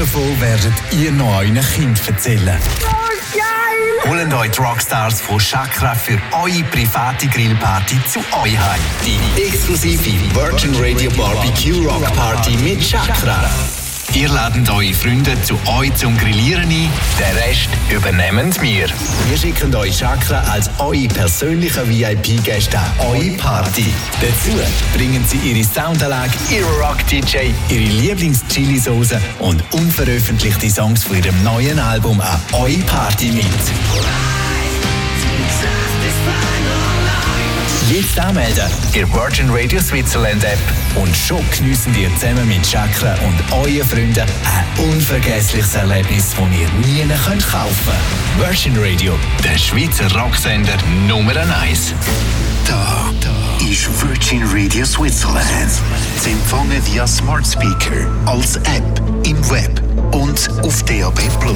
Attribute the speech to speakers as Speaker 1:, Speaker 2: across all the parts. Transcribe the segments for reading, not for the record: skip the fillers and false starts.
Speaker 1: davon werdet ihr noch euren Kindern erzählen.
Speaker 2: Oh, geil!
Speaker 1: Holt euch die Rockstars von Chakra für eure private Grillparty zu euch heim. Die exklusive Virgin Radio Barbecue Rock Party mit Chakra. Ihr ladet eure Freunde zu euch zum Grillieren ein. Den Rest übernehmen wir. Wir schicken euch Chakra als eure persönlichen VIP-Gäste an eure Party. Dazu bringen sie ihre Soundanlage, ihre Rock-DJ, ihre Lieblings-Chili-Sauce und unveröffentlichte Songs von ihrem neuen Album an eure Party mit. Jetzt anmelden, ihr Virgin Radio Switzerland App und schon geniessen ihr zusammen mit Chakra und euren Freunden ein unvergessliches Erlebnis, das ihr nie kaufen könnt. Virgin Radio, der Schweizer Rocksender Nummer 1.
Speaker 3: Da ist Virgin Radio Switzerland. Zu empfangen via Smart Speaker, als App, im Web und auf DAB+.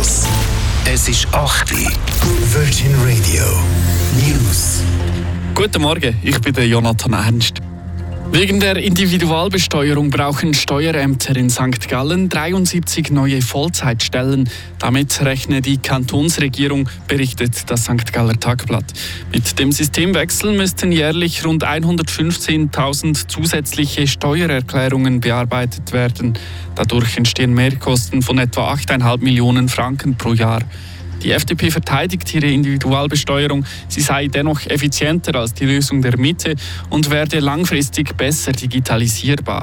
Speaker 3: Es ist 8 Uhr. Virgin Radio News.
Speaker 4: Guten Morgen, ich bin der Jonathan Ernst. Wegen der Individualbesteuerung brauchen Steuerämter in St. Gallen 73 neue Vollzeitstellen. Damit rechne die Kantonsregierung, berichtet das St. Galler Tagblatt. Mit dem Systemwechsel müssten jährlich rund 115.000 zusätzliche Steuererklärungen bearbeitet werden. Dadurch entstehen Mehrkosten von etwa 8,5 Millionen Franken pro Jahr. Die FDP verteidigt ihre Individualbesteuerung. Sie sei dennoch effizienter als die Lösung der Mitte und werde langfristig besser digitalisierbar.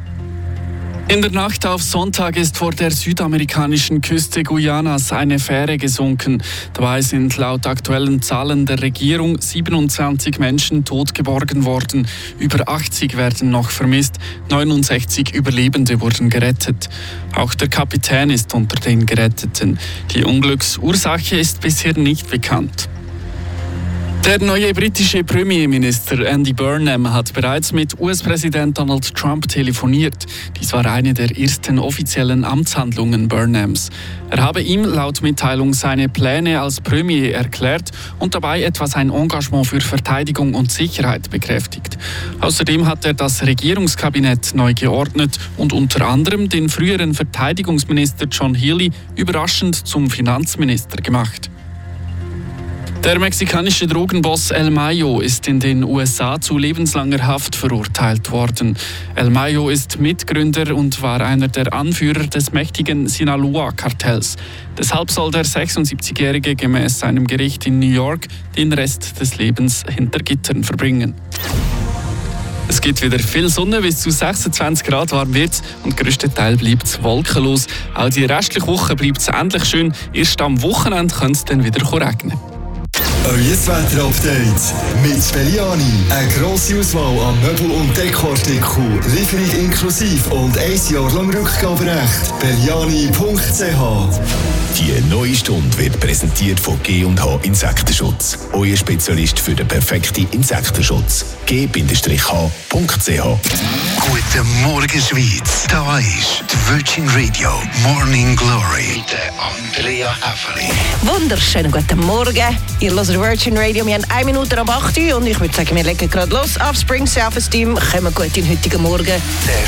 Speaker 4: In der Nacht auf Sonntag ist vor der südamerikanischen Küste Guyanas eine Fähre gesunken. Dabei sind laut aktuellen Zahlen der Regierung 27 Menschen tot geborgen worden. Über 80 werden noch vermisst, 69 Überlebende wurden gerettet. Auch der Kapitän ist unter den Geretteten. Die Unglücksursache ist bisher nicht bekannt. Der neue britische Premierminister Andy Burnham hat bereits mit US-Präsident Donald Trump telefoniert. Dies war eine der ersten offiziellen Amtshandlungen Burnhams. Er habe ihm laut Mitteilung seine Pläne als Premier erklärt und dabei etwa sein Engagement für Verteidigung und Sicherheit bekräftigt. Außerdem hat er das Regierungskabinett neu geordnet und unter anderem den früheren Verteidigungsminister John Healey überraschend zum Finanzminister gemacht. Der mexikanische Drogenboss El Mayo ist in den USA zu lebenslanger Haft verurteilt worden. El Mayo ist Mitgründer und war einer der Anführer des mächtigen Sinaloa-Kartells. Deshalb soll der 76-Jährige gemäß seinem Gericht in New York den Rest des Lebens hinter Gittern verbringen. Es gibt wieder viel Sonne, bis zu 26 Grad warm wird und der grösste Teil bleibt wolkenlos. Auch die restliche Woche bleibt es ähnlich schön. Erst am Wochenende könnte es dann wieder regnen.
Speaker 5: Euer Wetter-Update mit Belliani. Eine grosse Auswahl an Möbel- und Dekoartikeln, Lieferung inklusive und 1 Jahr lang Rückgaberecht. Belliani.ch.
Speaker 3: Die neue Stunde wird präsentiert von G&H Insektenschutz. Euer Spezialist für den perfekten Insektenschutz. G-H.ch. Guten Morgen, Schweiz. Da ist die Virgin Radio Morning Glory mit Andrea Häfeli.
Speaker 2: Wunderschönen guten Morgen. Ihr hört Virgin Radio. Wir haben 1 Minute ab 8 Uhr und ich würde sagen, wir legen gerade los. Offspring Self-Esteem. Kommen gut in den heutigen Morgen.
Speaker 3: Der